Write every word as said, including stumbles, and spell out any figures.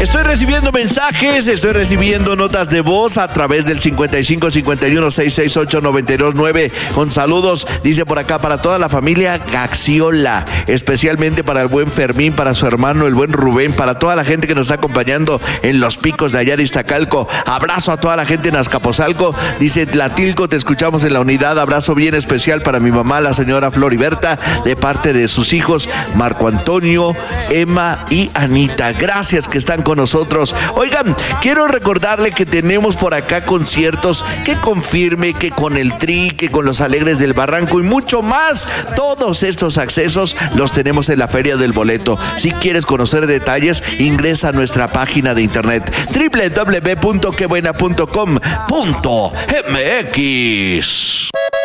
Estoy recibiendo mensajes, estoy recibiendo notas de voz a través del cincuenta y cinco cincuenta y uno seiscientos sesenta y ocho noventa y dos nueve con saludos, dice por acá, para toda la familia Gaxiola, especialmente para el buen Fermín, para su hermano el buen Rubén, para toda la gente que nos está acompañando en Los Picos de allá de Iztacalco. Abrazo a toda la gente en Azcapotzalco, dice Tlatilco, te escuchamos en la unidad. Abrazo bien especial para mi mamá, la señora Floriberta, de parte de sus hijos Marco Antonio, Emma y Anita. Gracias que están con nosotros. Oigan, quiero recordarle que tenemos por acá conciertos, que confirme, que con el Tri, que con los Alegres del Barranco y mucho más. Todos estos accesos los tenemos en la Feria del Boleto. Si quieres conocer detalles, ingresa a nuestra página de internet doble u doble u doble u punto que buena punto com punto m x.